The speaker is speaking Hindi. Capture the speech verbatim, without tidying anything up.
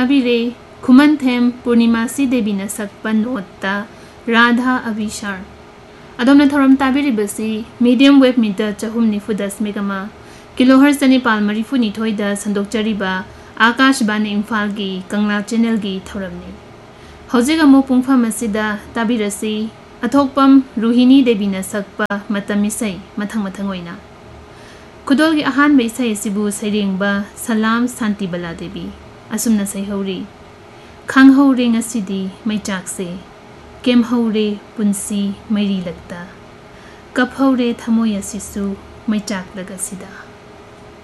ताबीरे खुमनथेम पूर्णिमासी देवी न सकपन नोत्ता Radha अभिशार अदोमना theorem ताबीरिबसी medium wave metre चहुम निफु दशमिक अमा किलोहर्ट्ज चनिपाल मरीफु निथोइदा संदोकचरिबा आकाशवाणी इम्फाल की कंगला चैनल की थोरमनी हौजिक अमु पुंगफम असिदा ताबीरसी अथोकपम रुहिनी देवी न सकपा मतम इसै मथंग मथंग ओइना खुदोल की अहान में इसै सिबु सैरेंगबा सलाम शांतिबला देवी असुमना सैहौरी खांगहौरे ngasidi मैचाकसे केमहौरे पुंसी मैरी लगता कपहौरे थमोय असिसु मैचाक लगसिदा।